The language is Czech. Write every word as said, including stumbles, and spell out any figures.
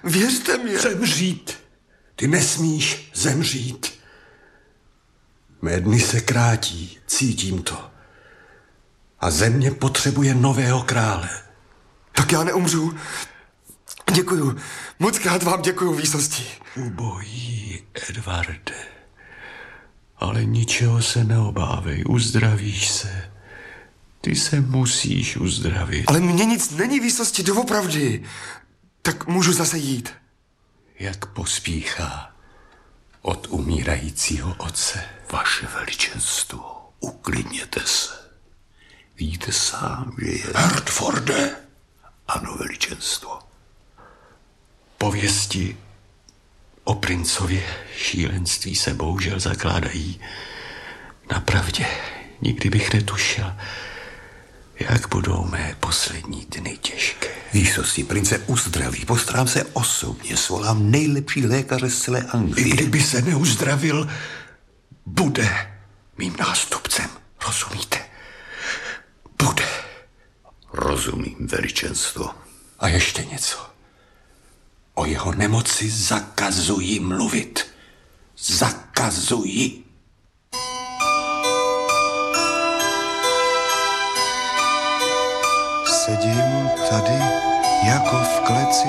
Věřte mě. Zemřít. Ty nesmíš zemřít. Mé dny se krátí, cítím to. A země potřebuje nového krále. Tak já neumřu. Děkuju. Moc krát vám děkuju, výsosti. Ubojí, Edvarde. Ale ničeho se neobávej, uzdravíš se. Ty se musíš uzdravit. Ale mně nic není, výsosti, doopravdy. Tak můžu zase jít. Jak pospíchá od umírajícího otce. Vaše veličenstvo, uklidněte se. Víte sám, že je... Hertforde. Ano, veličenstvo. Pověsti o princově šílenství se bohužel zakládají na pravdě. Nikdy bych netušil, jak budou mé poslední dny těžké. Výsosti, prince uzdraví, postarám se osobně, svolám nejlepší lékaře z celé Anglie. I kdyby se neuzdravil, bude mým nástupcem, rozumíte? Bude. Rozumím, veličenstvo. A ještě něco. O jeho nemoci zakazuji mluvit. Zakazuji. Sedím tady jako v kleci